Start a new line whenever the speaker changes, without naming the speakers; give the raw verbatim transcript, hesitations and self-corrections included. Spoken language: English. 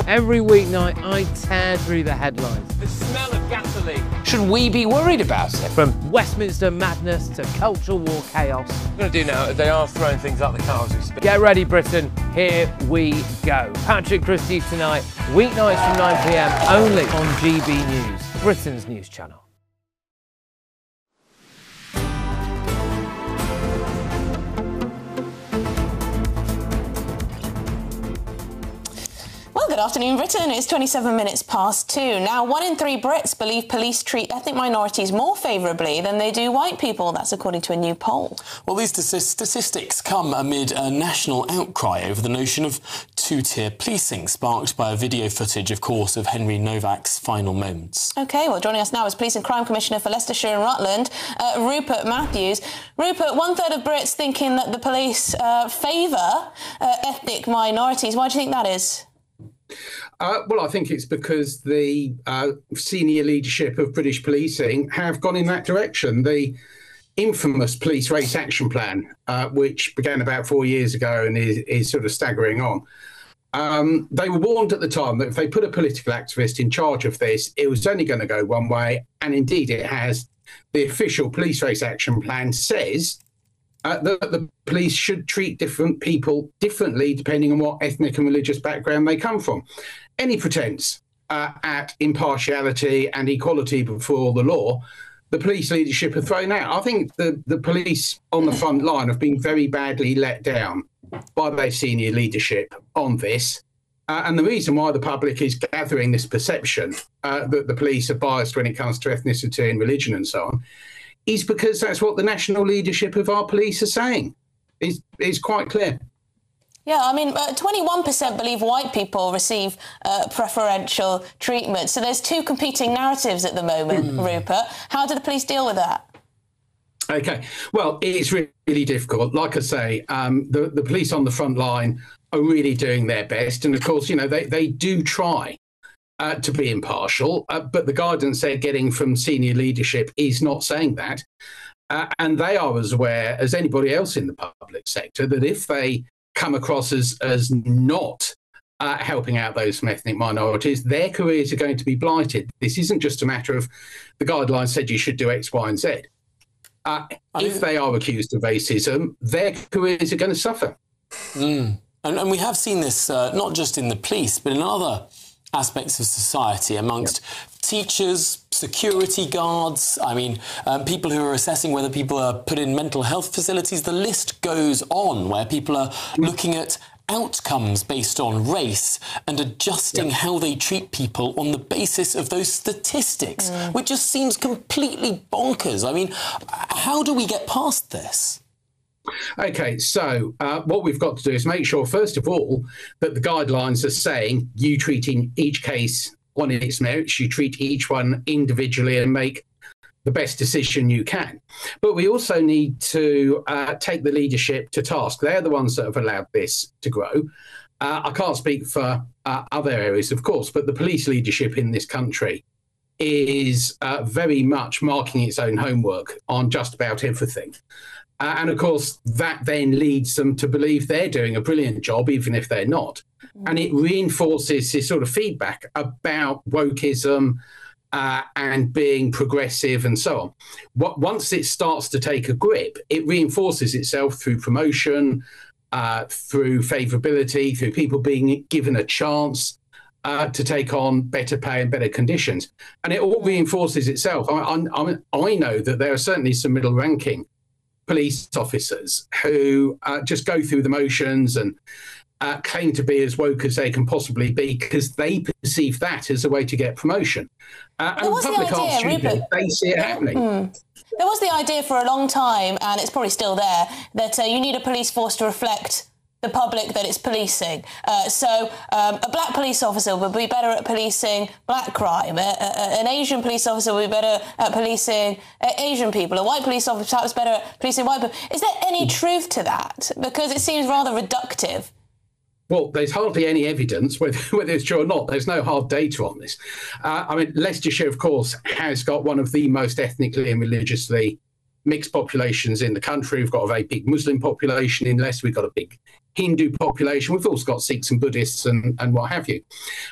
Every weeknight, I tear through the headlines.
The smell of gasoline.
Should we be worried about it?
From Westminster madness to cultural war chaos.
What I'm going to do now, they are throwing things out the car as we speak.
Get ready, Britain. Here we go. Patrick Christie tonight, weeknights from nine p m, only on G B News, Britain's news channel.
Well, good afternoon, Britain. It's twenty-seven minutes past two. Now, one in three Brits believe police treat ethnic minorities more favourably than they do white people. That's according to a new poll.
Well, these statistics come amid a national outcry over the notion of two-tier policing, sparked by a video footage, of course, of Henry Novak's final moments.
OK, well, joining us now is Police and Crime Commissioner for Leicestershire and Rutland, uh, Rupert Matthews. Rupert, one-third of Brits thinking that the police uh, favour uh, ethnic minorities. Why do you think that is?
Uh, well, I think it's because the uh, senior leadership of British policing have gone in that direction. The infamous Police Race Action Plan, uh, which began about four years ago and is, is sort of staggering on. Um, they were warned at the time that if they put a political activist in charge of this, it was only going to go one way. And indeed, it has. The official Police Race Action Plan says Uh, that the police should treat different people differently depending on what ethnic and religious background they come from. Any pretence uh, at impartiality and equality before the law, the police leadership have thrown out. I think the, the police on the front line have been very badly let down by their senior leadership on this. Uh, and the reason why the public is gathering this perception uh, that the police are biased when it comes to ethnicity and religion and so on is because that's what the national leadership of our police are saying. It's, it's quite clear.
Yeah, I mean, uh, twenty-one percent believe white people receive uh, preferential treatment. So there's two competing narratives at the moment, mm. Rupert. How do the police deal with that? OK, well, it's really, really difficult. Like I say, um, the, the police on the front line are really doing their best. And of course, you know, they, they do try Uh, to be impartial, uh, but the guidance they're getting from senior leadership is not saying that. Uh, and they are as aware as anybody else in the public sector that if they come across as, as not uh, helping out those from ethnic minorities, their careers are going to be blighted. This isn't just a matter of the guidelines said you should do X, Y and Z. Uh, if they are accused of racism, their careers are going to suffer.
Mm. And, and we have seen this uh, not just in the police, but in other aspects of society, amongst yep. teachers, security guards, I mean, um, people who are assessing whether people are put in mental health facilities. The list goes on, where people are mm. looking at outcomes based on race and adjusting yep. how they treat people on the basis of those statistics, mm. which just seems completely bonkers. I mean, how do we get past this?
OK, so uh, what we've got to do is make sure, first of all, that the guidelines are saying you treat in each case on its merits, you treat each one individually and make the best decision you can. But we also need to uh, take the leadership to task. They're the ones that have allowed this to grow. Uh, I can't speak for uh, other areas, of course, but the police leadership in this country is uh, very much marking its own homework on just about everything. Uh, and, of course, that then leads them to believe they're doing a brilliant job, even if they're not. Mm. And it reinforces this sort of feedback about wokeism uh, and being progressive and so on. What, once it starts to take a grip, it reinforces itself through promotion, uh, through favourability, through people being given a chance uh, to take on better pay and better conditions. And it all reinforces itself. I, I, I know that there are certainly some middle-ranking police officers who uh, just go through the motions and uh, claim to be as woke as they can possibly be because they perceive that as a way to get promotion. Uh, and the public
the idea,
aren't stupid.
Rupert,
they see it happening.
Mm. There was the idea for a long time, and it's probably still there, that uh, you need a police force to reflect the public that it's policing. Uh, so um, a black police officer would be better at policing black crime. A, a, an Asian police officer would be better at policing uh, Asian people. A white police officer perhaps better at policing white people. Is there any truth to that? Because it seems rather reductive.
Well, there's hardly any evidence, whether, whether it's true or not. There's no hard data on this. Uh, I mean, Leicestershire, of course, has got one of the most ethnically and religiously mixed populations in the country. We've got a very big Muslim population in Leicester. We've got a big Hindu population. We've also got Sikhs and Buddhists and, and what have you.